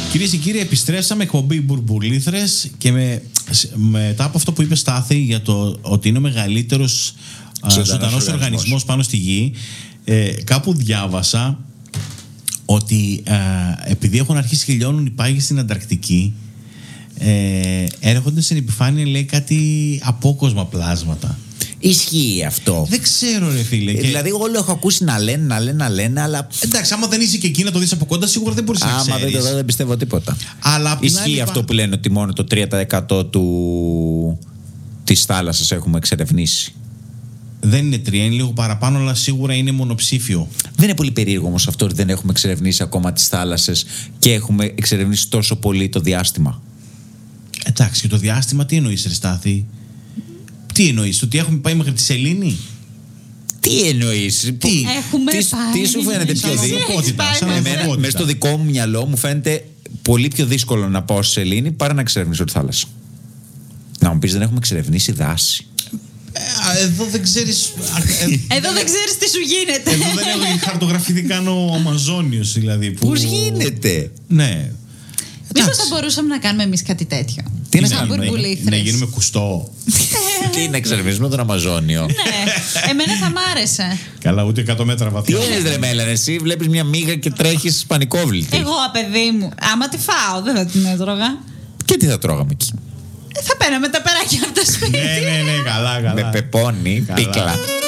Κυρίες και κύριοι, επιστρέψαμε, εκπομπή Μπουρμπουλήθρες, και μετά από αυτό που είπε Στάθη για το ότι είναι ο μεγαλύτερος ζωντανός οργανισμός πάνω στη γη, κάπου διάβασα ότι επειδή έχουν αρχίσει και λιώνουν οι πάγοι στην Ανταρκτική, έρχονται στην επιφάνεια, λέει, κάτι απόκοσμα πλάσματα. Ισχύει αυτό? Δεν ξέρω, ρε φίλε. Δηλαδή, όλο έχω ακούσει να λένε, αλλά. Εντάξει, άμα δεν είσαι και εκεί να το δεις από κοντά, σίγουρα δεν μπορείς να ξέρεις. Άμα δεν το δω, δεν πιστεύω τίποτα. Αλλά ισχύει αυτό που λένε ότι μόνο το 3% της θάλασσας έχουμε εξερευνήσει. Δεν είναι 3, είναι λίγο παραπάνω, αλλά σίγουρα είναι μονοψήφιο. Δεν είναι πολύ περίεργο όμως αυτό ότι δεν έχουμε εξερευνήσει ακόμα τις θάλασσες και έχουμε εξερευνήσει τόσο πολύ το διάστημα? Εντάξει, και το διάστημα τι εννοείς, ρε Στάθη? Τι εννοείς, ότι έχουμε πάει μέχρι τη Σελήνη? Τι εννοείς? Τι σου φαίνεται πιο δύσκολο? Μες στο δικό μου μυαλό μου φαίνεται πολύ πιο δύσκολο να πάω στη Σελήνη παρά να εξερευνήσω τη θάλασσα. Να μου πεις, δεν έχουμε εξερευνήσει δάση? Εδώ δεν ξέρεις. Εδώ δεν ξέρεις τι σου γίνεται. Εδώ δεν έχω χαρτογραφηθεί καν ο Αμαζόνιος, δηλαδή. Πώς γίνεται? Ναι. Μήπως θα μπορούσαμε να κάνουμε εμείς κάτι τέτοιο? Τι να κάνουμε? Να γίνουμε κουστό. Τι να εξερευνήσουμε τον Αμαζόνιο? Ναι, εμένα θα μ' άρεσε. Καλά, ούτε 100 μέτρα βαθιά. Τι είναι, ρε Μέλανε, εσύ βλέπεις μια μύγα και τρέχεις πανικόβλητη. Εγώ, παιδί μου, άμα τη φάω, δεν θα την έτρωγα. Και τι θα τρώγαμε εκεί? Θα παίρναμε τα περάκια από το σπίτι. Ναι, καλά. Με πεπόνι, πίκλα.